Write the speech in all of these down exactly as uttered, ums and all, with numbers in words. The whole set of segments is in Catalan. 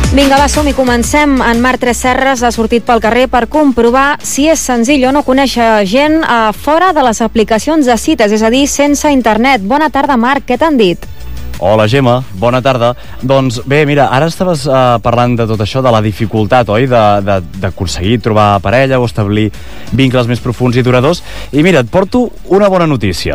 Vinga, va, som-hi, comencem. En Marc Tresserras ha sortit pel carrer per comprovar si és senzill o no conèixer gent a fora de les aplicacions de cites, és a dir, sense internet. Bona tarda, Marc, què t'han dit? Hola, Gemma, bona tarda. Doncs bé, mira, ara estaves uh, parlant de tot això, de la dificultat, oi?, d'aconseguir trobar parella o establir vincles més profuns i duradors. I mira, et porto una bona notícia.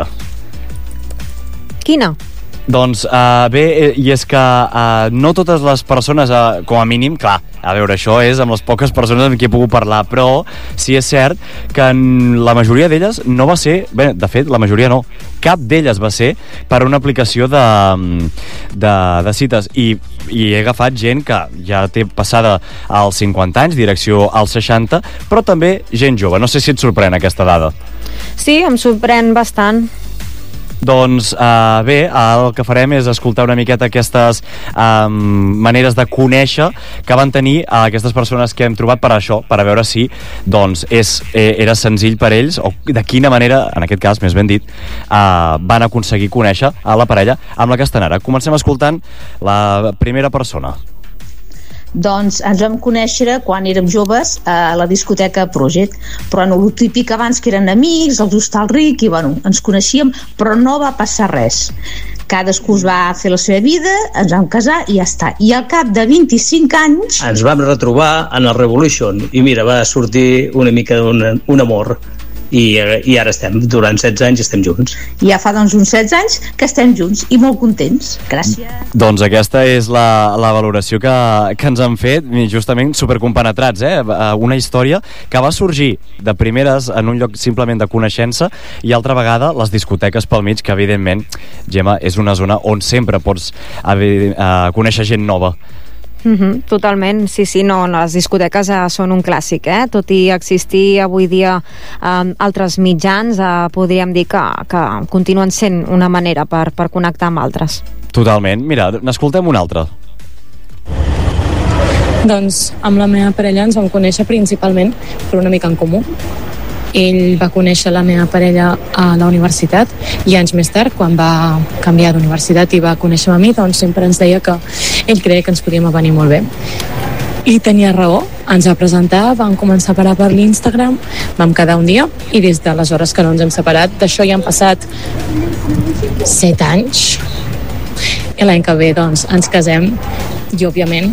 Quina? Doncs uh, bé, i és que uh, no totes les persones, uh, com a mínim, clar, a veure, això és amb les poques persones amb qui he pogut parlar, però sí és cert que en la majoria d'elles no va ser, bé, de fet, la majoria no, cap d'elles va ser per una aplicació de, de, de cites, i, i he agafat gent que ja té passada als cinquanta anys, direcció als seixanta, però també gent jove. No sé si et sorprèn aquesta dada. Sí, em sorprèn bastant. Doncs uh, bé, el que farem és escoltar una miqueta aquestes um, maneres de conèixer que van tenir uh, aquestes persones que hem trobat per això, per a veure si doncs, és, eh, era senzill per ells o de quina manera, en aquest cas, més ben dit, uh, van aconseguir conèixer a la parella amb la que estan ara. Comencem escoltant la primera persona. Doncs ens vam conèixer quan érem joves a la discoteca Project, però no, el típic abans que eren amics, els hostals ric, i bueno, ens coneixíem, però no va passar res. Cadascú es va fer la seva vida, ens vam casar i ja està. I al cap de vint-i-cinc anys ens vam retrobar en el Revolution i mira, va sortir una mica d'un un amor. I, i ara estem, durant setze anys estem junts. Ja fa doncs uns setze anys que estem junts i molt contents. Gràcies. Doncs aquesta és la, la valoració que, que ens han fet, justament supercompenetrats, eh? Una història que va sorgir de primeres en un lloc simplement de coneixença i altra vegada les discoteques pel mig, que evidentment, Gemma, és una zona on sempre pots haver, uh, conèixer gent nova. Mm-hmm, totalment, sí, sí, no, les discoteques eh, són un clàssic, eh? Tot i existir avui dia eh, altres mitjans, eh, podríem dir que, que continuen sent una manera per, per connectar amb altres. Totalment, mira, n'escoltem una altra. Doncs amb la meva parella ens vam conèixer principalment per una mica en comú. Ell va conèixer la meva parella a la universitat i anys més tard, quan va canviar d'universitat i va conèixer a mi, doncs sempre ens deia que ell creia que ens podíem avenir molt bé. I tenia raó, ens va presentar, vam començar a parar per l'Instagram, vam quedar un dia i des d'aleshores que no ens hem separat. D'això ja han passat set anys i l'any que ve doncs ens casem i òbviament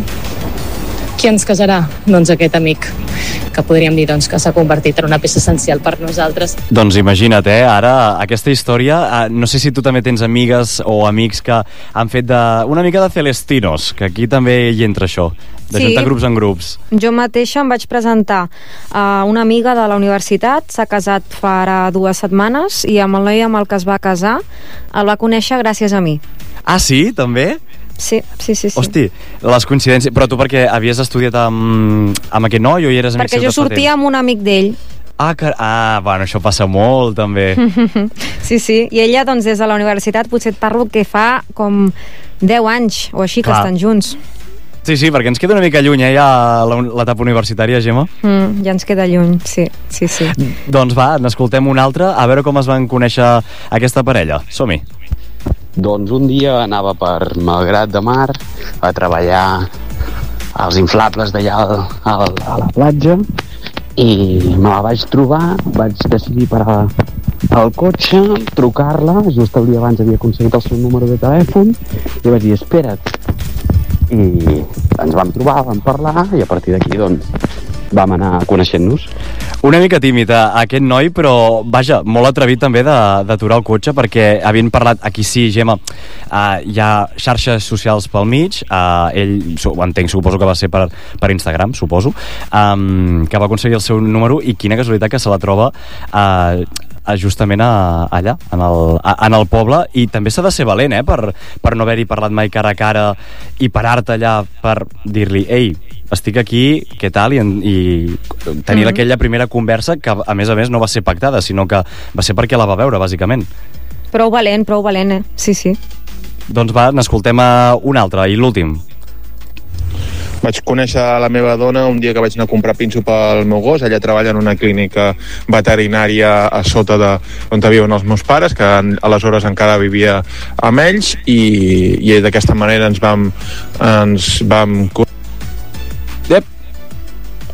qui ens casarà? Doncs aquest amic, que podríem dir doncs, que s'ha convertit en una peça essencial per nosaltres. Doncs imagina't, eh? Ara aquesta història, eh, no sé si tu també tens amigues o amics que han fet de, una mica de celestinos, que aquí també hi entra això, de sí, juntar grups en grups. Jo mateixa em vaig presentar a una amiga de la universitat, s'ha casat fa ara dues setmanes i amb el noi amb el que es va casar el va conèixer gràcies a mi. Ah, sí? També? Sí, sí, sí, sí. Hosti, les coincidències... Però tu perquè havies estudiat amb, amb aquest noi o hi eres amic perquè jo sortia amb un amic d'ell. Ah, car... ah, bueno, això passa molt també. Sí, sí, i ella doncs des de la universitat potser et parlo que fa com deu anys o així. Clar. Que estan junts. Sí, sí, perquè ens queda una mica lluny, eh, ja l'etapa universitària, Gemma. Mm, ja ens queda lluny, sí, sí, sí. Doncs va, n'escoltem una altra, a veure com es van conèixer aquesta parella. Som-hi. Doncs un dia anava per Malgrat de Mar a treballar als inflables d'allà a la platja i me la vaig trobar, vaig decidir parar el cotxe, trucar-la, just el dia abans havia aconseguit el seu número de telèfon i vaig dir, espera't. I ens vam trobar, vam parlar i a partir d'aquí doncs vam anar coneixent-nos. Una mica tímid aquest noi, però vaja, molt atrevit també d'aturar el cotxe, perquè havien parlat, aquí sí, Gemma, uh, hi ha xarxes socials pel mig, uh, ell, ho entenc, suposo que va ser per, per Instagram, suposo, um, que va aconseguir el seu número i quina casualitat que se la troba uh, justament a, allà, en el, a, en el poble, i també s'ha de ser valent, eh, per, per no haver-hi parlat mai cara a cara i parar-te allà per dir-li, ei, estic aquí, què tal? I, i tenir mm. aquella primera conversa que, a més a més, no va ser pactada, sinó que va ser perquè la va veure, bàsicament. Prou valent, prou valent, eh? Sí, sí. Doncs va, n'escoltem un altre, i l'últim. Vaig conèixer la meva dona un dia que vaig anar a comprar pinso pel meu gos. Ella treballa en una clínica veterinària a sota de on viuen els meus pares, que aleshores encara vivia amb ells, i, i d'aquesta manera ens vam, ens vam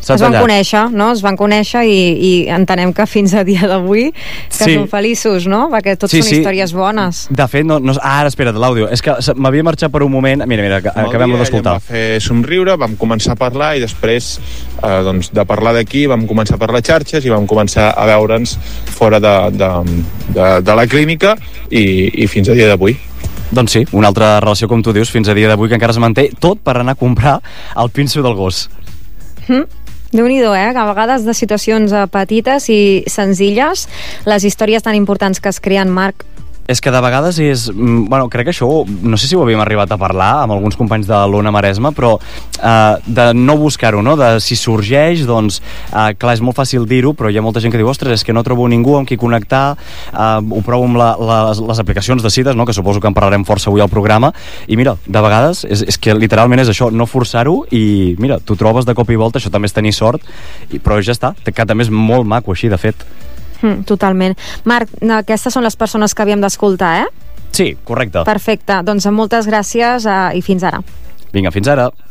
S'ha es van tallat. conèixer, no? Es van conèixer i, i entenem que fins a dia d'avui que Sí. són feliços, no? Perquè tots Sí, són sí. històries bones. De fet, no, no, ah, ara espera't, l'àudio. És que se- m'havia marxat per un moment. Mira, mira, que- acabem-lo d'escoltar. Ella em va fer somriure, vam començar a parlar i després eh, doncs, de parlar d'aquí vam començar per les xarxes i vam començar a veure'ns fora de, de, de, de la clínica i, i fins a dia d'avui. Doncs sí, una altra relació, com tu dius, fins a dia d'avui, que encara es manté, tot per anar a comprar el pinso del gos. Mm. Déu-n'hi-do, eh? Que a vegades de situacions eh, petites i senzilles, les històries tan importants que es creen, Marc. És que de vegades és... mm, Bueno, crec que això, no sé si ho havíem arribat a parlar amb alguns companys de l'Ona Maresma, però eh, de no buscar-ho, no? De si sorgeix, doncs, eh, clar, és molt fàcil dir-ho, però hi ha molta gent que diu, ostres, és que no trobo ningú amb qui connectar, eh, ho provo amb la, les, les aplicacions de cites, no? Que suposo que en parlarem força avui al programa, i mira, de vegades és, és que literalment és això, no forçar-ho, i mira, tu trobes de cop i volta, això també és tenir sort, i, però ja està, que també és molt maco així, de fet. Mm, totalment. Marc, aquestes són les persones que havíem d'escoltar, eh? Sí, correcte. Perfecte. Doncs moltes gràcies eh, i fins ara. Vinga, fins ara.